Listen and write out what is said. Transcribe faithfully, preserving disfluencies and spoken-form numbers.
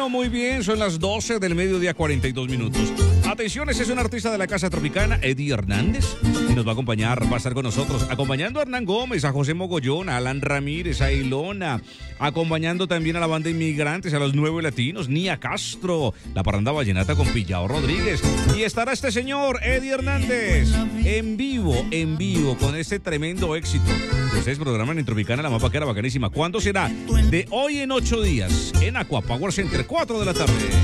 Bueno, muy bien, son las doce del mediodía, cuarenta y dos minutos. Atención, ese es un artista de la Casa Tropicana, Eddie Hernández, y nos va a acompañar, va a estar con nosotros, acompañando a Hernán Gómez, a José Mogollón, a Alan Ramírez, a Ilona, acompañando también a la banda Inmigrantes, a los Nuevos Latinos, Nia Castro, la parranda vallenata con Pillao Rodríguez, y estará este señor, Eddie Hernández, en vivo, en vivo, con este tremendo éxito. Ustedes programan en Tropicana, la más vaquera, bacanísima. ¿Cuándo será? De hoy en ocho días, en Aqua Power Center, cuatro de la tarde.